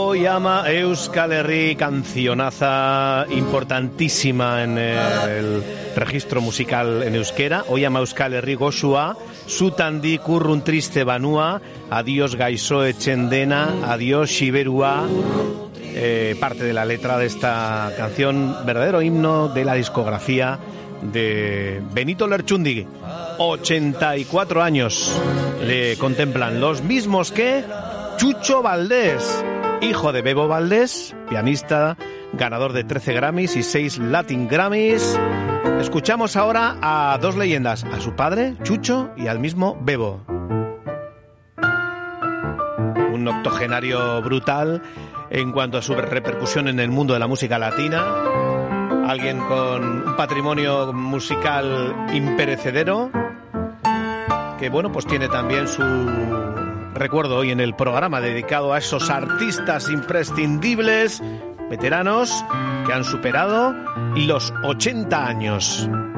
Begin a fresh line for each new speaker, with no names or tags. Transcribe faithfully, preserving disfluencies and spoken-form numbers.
Hoy ama Euskal Herri, cancionaza importantísima en el registro musical en euskera. Hoy ama Euskal Herri goxua, zutandi kurrun triste banua, adiós gaixo etxendena, adiós xiberua. Eh, parte de la letra de esta canción, verdadero himno de la discografía de Benito Lertxundi. ochenta y cuatro años le contemplan, los mismos que Chucho Valdés, hijo de Bebo Valdés, pianista, ganador de trece Grammys y seis Latin Grammys. Escuchamos ahora a dos leyendas, a su padre, Chucho, y al mismo Bebo. Un octogenario brutal en cuanto a su repercusión en el mundo de la música latina. Alguien con un patrimonio musical imperecedero, que bueno, pues tiene también su recuerdo hoy en el programa dedicado a esos artistas imprescindibles, veteranos, que han superado los ochenta años.